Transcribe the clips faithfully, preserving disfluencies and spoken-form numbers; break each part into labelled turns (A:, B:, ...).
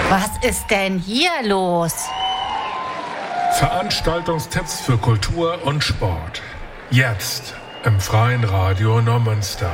A: Was ist denn hier los?
B: Veranstaltungstipps für Kultur und Sport. Jetzt im Freien Radio Neumünster.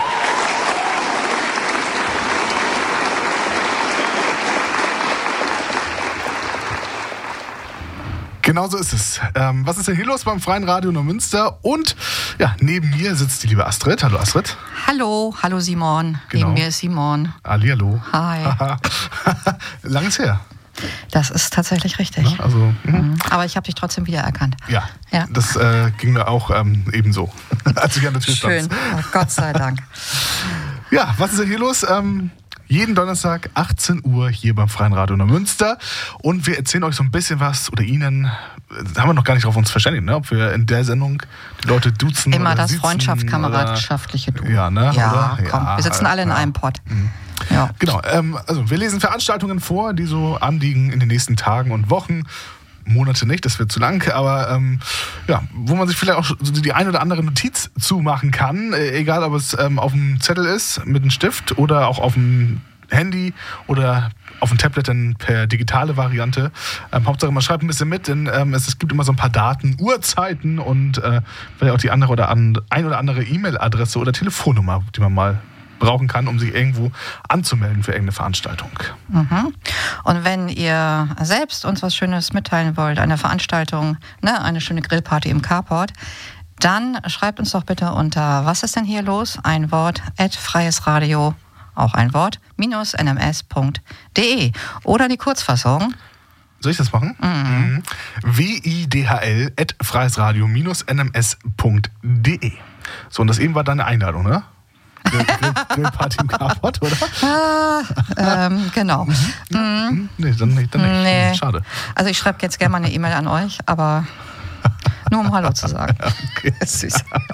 C: Genau so ist es. Ähm, was ist denn hier los beim Freien Radio Neumünster? Und ja, neben mir sitzt die liebe Astrid. Hallo Astrid.
D: Hallo, hallo Simon.
C: Genau.
D: Neben mir ist Simon.
C: Ali, hallo.
D: Hi.
C: Lang ist her.
D: Das ist tatsächlich richtig.
C: Ja, also,
D: mhm. Aber ich habe dich trotzdem wiedererkannt.
C: Ja,
D: ja.
C: das äh, ging mir auch ähm, ebenso, als ich an der Tür stand.
D: Schön, oh, Gott sei Dank.
C: Ja, was ist denn hier los? Ähm, jeden Donnerstag achtzehn Uhr hier beim Freien Radio Neumünster. Und wir erzählen euch so ein bisschen was, oder Ihnen, da haben wir noch gar nicht drauf uns verständigt, ne? Ob wir in der Sendung die Leute duzen
D: Immer
C: oder
D: das
C: siezen
D: freundschaft-kameradschaftliche Du.
C: Ja, ne?
D: Ja,
C: oder?
D: komm,
C: ja,
D: wir sitzen alle in
C: ja.
D: einem Pott.
C: Mhm.
D: Ja.
C: Genau, ähm, also wir lesen Veranstaltungen vor, die so anliegen in den nächsten Tagen und Wochen. Monate nicht, das wird zu lang, aber ähm, ja, wo man sich vielleicht auch so die ein oder andere Notiz zumachen kann, äh, egal ob es ähm, auf dem Zettel ist mit einem Stift oder auch auf dem Handy oder auf dem Tablet dann per digitale Variante. Ähm, Hauptsache man schreibt ein bisschen mit, denn ähm, es, es gibt immer so ein paar Daten, Uhrzeiten und äh, vielleicht auch die andere oder an, ein oder andere E-Mail-Adresse oder Telefonnummer, die man mal brauchen kann, um sich irgendwo anzumelden für irgendeine Veranstaltung.
D: Mhm. Und wenn ihr selbst uns was Schönes mitteilen wollt, eine Veranstaltung, ne, eine schöne Grillparty im Carport, dann schreibt uns doch bitte unter was ist denn hier los? Ein Wort, at freies Radio, auch ein Wort, minus n m s punkt d e. Oder die Kurzfassung.
C: Soll ich das machen? Mhm. w i d h l at freiesradio minus n m s punkt d e. So, und das eben war deine Einladung, ne? Grillparty im Carport, oder?
D: Ah, ähm, genau.
C: Mhm. Mhm. Nee, dann nicht. Dann nicht.
D: Nee.
C: Schade.
D: Also ich schreibe jetzt gerne mal eine E-Mail an euch, aber nur um Hallo zu sagen.
C: Okay.
D: Süß.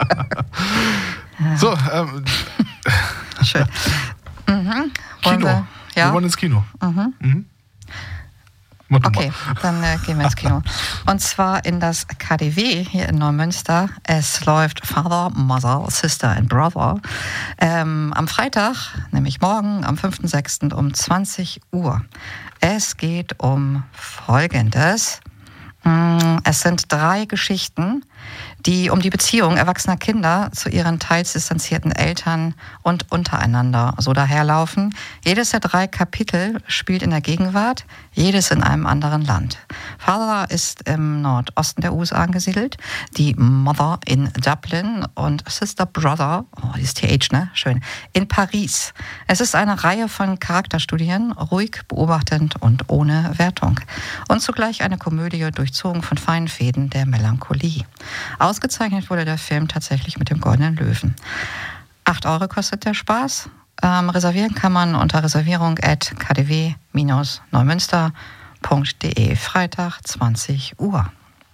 C: So, ähm.
D: Schön. Mhm.
C: Kino.
D: Wir, ja?
C: wir wollen ins Kino.
D: Mhm.
C: Mhm.
D: Okay, dann äh, gehen wir ins Kino. Und zwar in das K D W hier in Neumünster. Es läuft Father, Mother, Sister and Brother. Ähm, am Freitag, nämlich morgen, am fünften sechsten um zwanzig Uhr. Es geht um Folgendes. Es sind drei Geschichten, die um die Beziehung erwachsener Kinder zu ihren teils distanzierten Eltern und untereinander so daherlaufen. Jedes der drei Kapitel spielt in der Gegenwart, jedes in einem anderen Land. Father ist im Nordosten der U S A angesiedelt, die Mother in Dublin und Sister Brother, oh, dieses T H, ne? Schön, in Paris. Es ist eine Reihe von Charakterstudien, ruhig, beobachtend und ohne Wertung. Und zugleich eine Komödie durchzogen von feinen Fäden der Melancholie. Ausgezeichnet wurde der Film tatsächlich mit dem Goldenen Löwen. acht Euro kostet der Spaß. Ähm, reservieren kann man unter reservierung at k d w minus neumünster punkt d e. Freitag, zwanzig Uhr.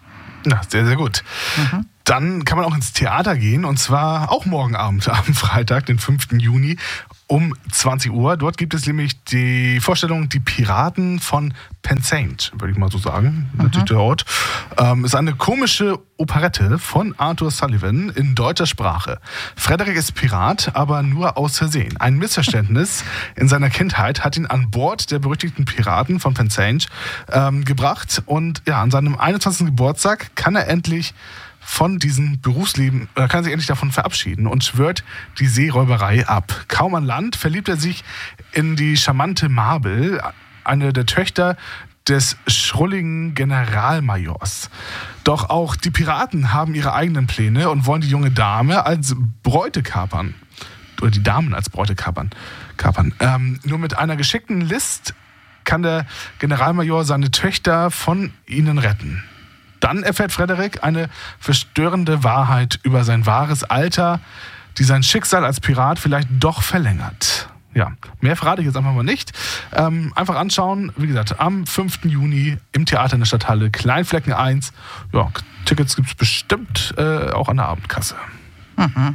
C: Ja, sehr, sehr gut.
D: Mhm.
C: Dann kann man auch ins Theater gehen und zwar auch morgen Abend, am Freitag, den fünften Juni um zwanzig Uhr. Dort gibt es nämlich die Vorstellung Die Piraten von Penzance, würde ich mal so sagen. Mhm. Natürlich der Ort. Ähm, ist eine komische Operette von Arthur Sullivan in deutscher Sprache. Frederik ist Pirat, aber nur aus Versehen. Ein Missverständnis in seiner Kindheit hat ihn an Bord der berüchtigten Piraten von Penzance ähm, gebracht und ja, an seinem einundzwanzigsten Geburtstag kann er endlich von diesem Berufsleben, er kann sich endlich davon verabschieden und schwört die Seeräuberei ab. Kaum an Land verliebt er sich in die charmante Mabel, eine der Töchter des schrulligen Generalmajors. Doch auch die Piraten haben ihre eigenen Pläne und wollen die junge Dame als Bräute kapern. Oder die Damen als Bräute kapern. kapern. Ähm, nur mit einer geschickten List kann der Generalmajor seine Töchter von ihnen retten. Dann erfährt Frederik eine verstörende Wahrheit über sein wahres Alter, die sein Schicksal als Pirat vielleicht doch verlängert. Ja, mehr verrate ich jetzt einfach mal nicht. Ähm, einfach anschauen, wie gesagt, am fünften Juni im Theater in der Stadthalle, Kleinflecken eins. Ja, Tickets gibt es bestimmt äh, auch an der Abendkasse.
D: Mhm.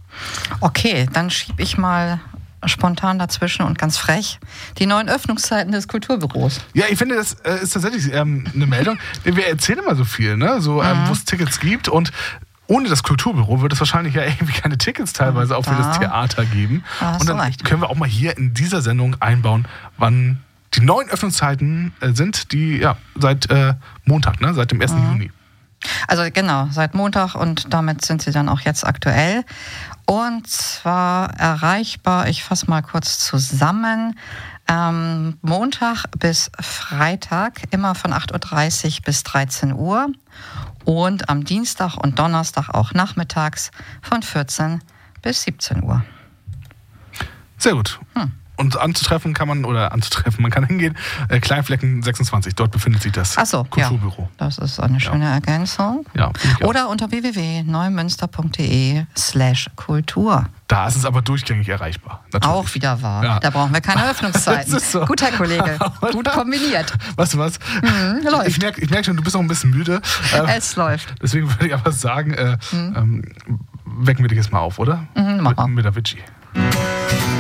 D: Okay, dann schiebe ich mal spontan dazwischen und ganz frech die neuen Öffnungszeiten des Kulturbüros.
C: Ja, ich finde, das äh, ist tatsächlich ähm, eine Meldung. Wir erzählen immer so viel, ne? So, ähm,
D: mhm.
C: wo es Tickets gibt und ohne das Kulturbüro wird es wahrscheinlich ja irgendwie keine Tickets teilweise
D: da,
C: auch für das Theater geben.
D: Da hast
C: und dann
D: du recht.
C: können wir auch mal hier in dieser Sendung einbauen, wann Die neuen Öffnungszeiten äh, sind die ja seit äh, Montag, ne? Seit dem ersten
D: Mhm.
C: Juni.
D: Also genau, seit Montag und damit sind sie dann auch jetzt aktuell. Und zwar erreichbar, ich fasse mal kurz zusammen, ähm, Montag bis Freitag immer von acht Uhr dreißig bis dreizehn Uhr und am Dienstag und Donnerstag auch nachmittags von vierzehn bis siebzehn Uhr.
C: Sehr gut. Hm. Und anzutreffen kann man, oder anzutreffen, man kann hingehen, äh, Kleinflecken sechsundzwanzig, dort befindet sich das
D: Ach so,
C: Kulturbüro.
D: Ja, das ist eine schöne
C: ja.
D: Ergänzung.
C: Ja, ich auch.
D: Oder unter w w w punkt neumünster.de slash Kultur.
C: Da ist es aber durchgängig erreichbar. Natürlich.
D: Auch wieder wahr.
C: Ja.
D: Da brauchen wir keine Öffnungszeiten.
C: Das ist so.
D: Gut, Herr Kollege. Gut kombiniert.
C: Weißt du was?
D: Mhm, läuft.
C: Ich merke ich merk schon, du bist noch ein bisschen müde. Ähm,
D: Es läuft.
C: Deswegen würde ich aber sagen, äh, mhm. ähm, wecken wir dich jetzt mal auf, oder?
D: Mhm, mach mal.
C: Mit, mit der Avicii.